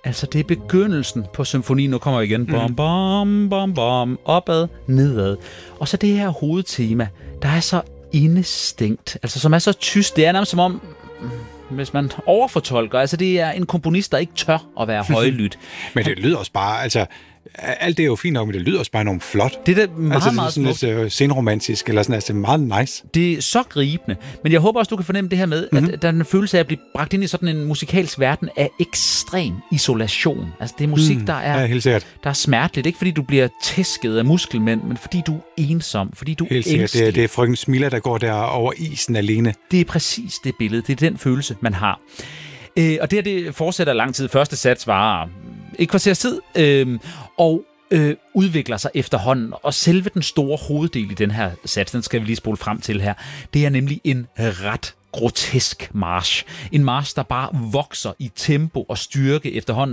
Altså, det er begyndelsen på symfonien. Nu kommer jeg igen. Bom, bom, bom, bom. Opad, nedad. Og så det her hovedtema, der er så indestængt. Altså, som er så tyst. Det er nærmest som om, hvis man overfortolker. Altså, det er en komponist, der ikke tør at være højlydt. Men det lyder også bare, altså... Alt det er jo fint nok, men det lyder også bare enormt flot. Det er meget sådan lidt senromantisk, eller sådan, altså meget nice. Det er så gribende. Men jeg håber også, du kan fornemme det her med, at der er en følelse af at blive bragt ind i sådan en musikalsk verden af ekstrem isolation. Altså det er musik, der er smerteligt. Ikke fordi du bliver tæsket af muskelmænd, men fordi du er ensom, fordi du er ængstelig. Det er frøken Smilla, der går der over isen alene. Det er præcis det billede. Det er den følelse, man har. Og det fortsætter lang tid. Første sats varer et kvarters tid, og udvikler sig efterhånden. Og selve den store hoveddel i den her sats, den skal vi lige spole frem til her, det er nemlig en ret grotesk march. En march, der bare vokser i tempo og styrke efterhånden,